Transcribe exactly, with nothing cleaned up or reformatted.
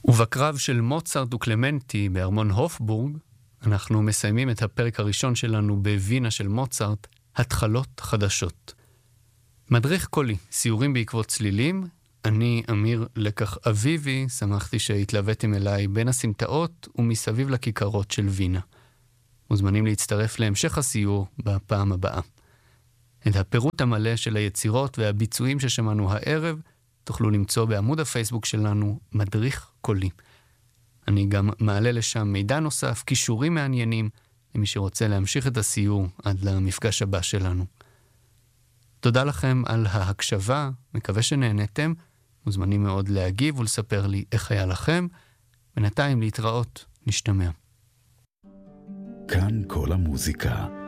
ובקרב של מוצרט וקלמנטי בארמון הופבורג, אנחנו מסיימים את הפרק הראשון שלנו בווינה של מוצרט, התחלות חדשות. מדריך קולי, סיורים בעקבות צלילים, אני אמיר לקח אביבי, שמחתי שהתלוויתם אליי בין הסמטאות ומסביב לכיכרות של וינה. מוזמנים להצטרף להמשך הסיור בפעם הבאה. את הפירוט המלא של היצירות והביצועים ששמענו הערב תוכלו למצוא בעמוד הפייסבוק שלנו, מדריך קולי. אני גם מעלה לשם מידע נוסף, קישורים מעניינים, למי שרוצה להמשיך את הסיור עד למפגש הבא שלנו. תודה לכם על ההקשבה, מקווה שנהנתם, מוזמנים מאוד להגיב ולספר לי איך היה לכם, בינתיים להתראות, נשתמע. כאן כל המוזיקה.